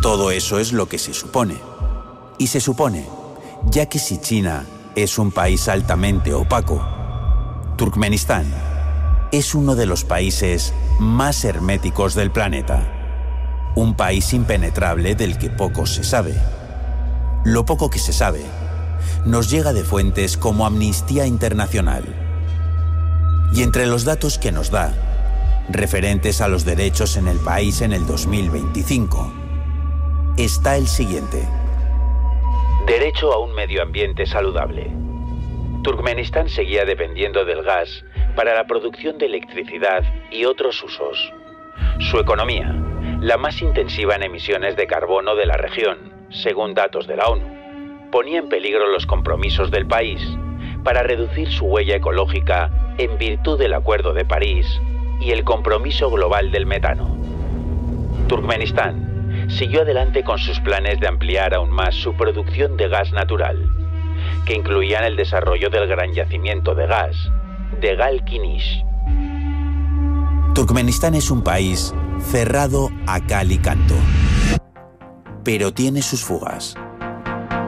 Todo eso es lo que se supone. Y se supone, ya que si China es un país altamente opaco, Turkmenistán es uno de los países más herméticos del planeta. Un país impenetrable del que poco se sabe. Lo poco que se sabe nos llega de fuentes como Amnistía Internacional. Y entre los datos que nos da, referentes a los derechos en el país en el 2025, está el siguiente. Derecho a un medio ambiente saludable. Turkmenistán seguía dependiendo del gas para la producción de electricidad y otros usos. Su economía, la más intensiva en emisiones de carbono de la región, según datos de la ONU, ponía en peligro los compromisos del país para reducir su huella ecológica en virtud del Acuerdo de París y el compromiso global del metano. Turkmenistán siguió adelante con sus planes de ampliar aún más su producción de gas natural, que incluían el desarrollo del gran yacimiento de gas de Gal-Kinish. Turkmenistán es un país cerrado a cal y canto, pero tiene sus fugas.